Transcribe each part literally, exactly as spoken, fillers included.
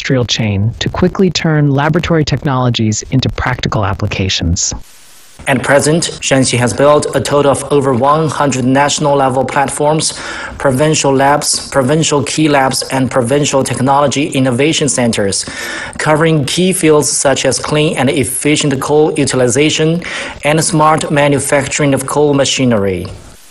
industrial chain to quickly turn laboratory technologies into practical applications. At present, Shanxi has built a total of over one hundred national-level platforms, provincial labs, provincial key labs, and provincial technology innovation centers, covering key fields such as clean and efficient coal utilization and smart manufacturing of coal machinery.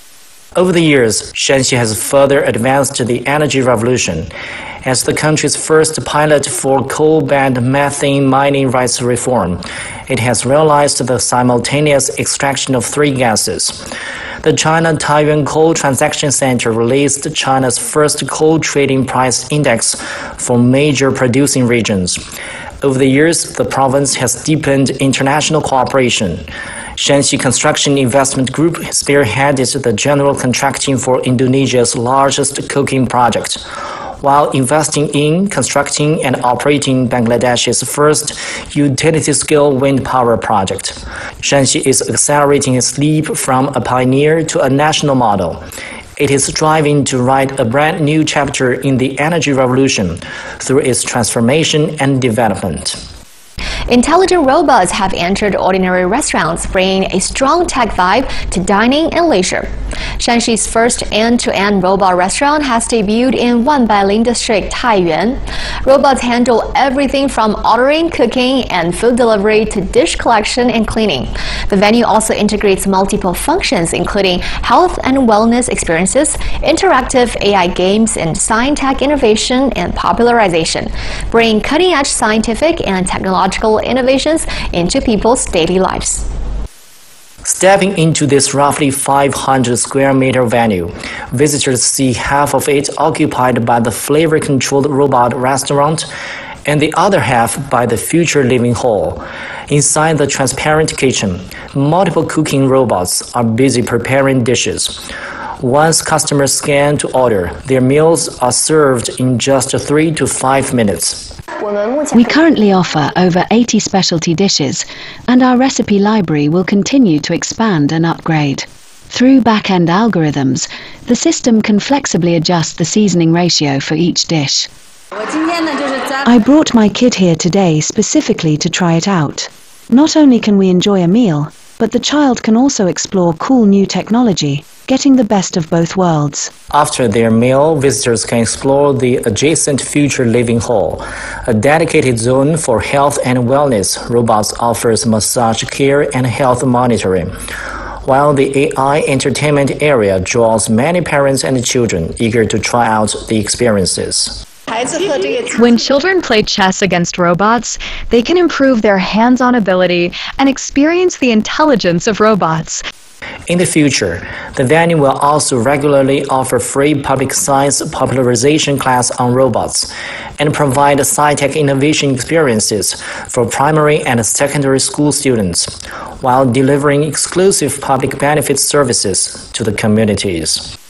Over the years, Shanxi has further advanced the energy revolution. As the country's first pilot for coal-banned methane mining rights reform, it has realized the simultaneous extraction of three gases. The China-Taiyuan Coal Transaction Center released China's first coal trading price index for major producing regions. Over the years, the province has deepened international cooperation. Shanxi Construction Investment Group spearheaded the general contracting for Indonesia's largest coking project, while investing in, constructing, and operating Bangladesh's first utility-scale wind power project. Shanxi is accelerating its leap from a pioneer to a national model. It is striving to write a brand new chapter in the energy revolution through its transformation and development. Intelligent robots have entered ordinary restaurants, bringing a strong tech vibe to dining and leisure. Shanxi's first end-to-end robot restaurant has debuted in Wanbailin District, Taiyuan. Robots handle everything from ordering, cooking, and food delivery to dish collection and cleaning. The venue also integrates multiple functions, including health and wellness experiences, interactive A I games, and science-tech innovation and popularization, bringing cutting-edge scientific and technological innovations into people's daily lives. Stepping into this roughly five hundred square meter venue, visitors see half of it occupied by the flavor-controlled robot restaurant and the other half by the future living hall. Inside the transparent kitchen, multiple cooking robots are busy preparing dishes. Once customers scan to order, their meals are served in just three to five minutes. We currently offer over eighty specialty dishes, and our recipe library will continue to expand and upgrade. Through back-end algorithms, the system can flexibly adjust the seasoning ratio for each dish. I brought my kid here today specifically to try it out. Not only can we enjoy a meal, but the child can also explore cool new technology, getting the best of both worlds. After their meal, visitors can explore the adjacent future living hall, a dedicated zone for health and wellness. Robots offers massage care and health monitoring, while the A I entertainment area draws many parents and children eager to try out the experiences. When children play chess against robots, they can improve their hands-on ability and experience the intelligence of robots. In the future, the venue will also regularly offer free public science popularization class on robots and provide sci-tech innovation experiences for primary and secondary school students, while delivering exclusive public benefit services to the communities.